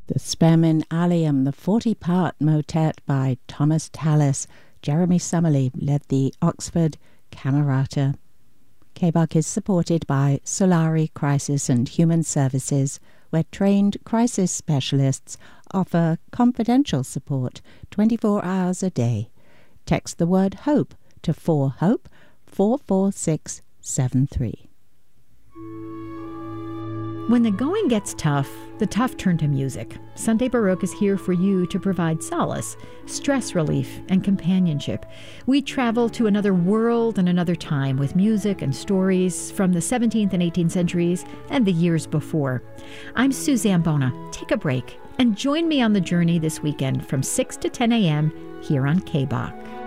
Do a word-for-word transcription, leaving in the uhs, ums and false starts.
The Spearman Allium, the forty-part motet by Thomas Tallis. Jeremy Summerlee led the Oxford Camerata. K B U C is supported by Solari Crisis and Human Services, where trained crisis specialists offer confidential support twenty-four hours a day. Text the word HOPE to four HOPE four four six seven three. When the going gets tough, the tough turn to music. Sunday Baroque is here for you to provide solace, stress relief, and companionship. We travel to another world and another time with music and stories from the seventeenth and eighteenth centuries and the years before. I'm Suzanne Bona. Take a break and join me on the journey this weekend from six to ten a.m. here on K B O C.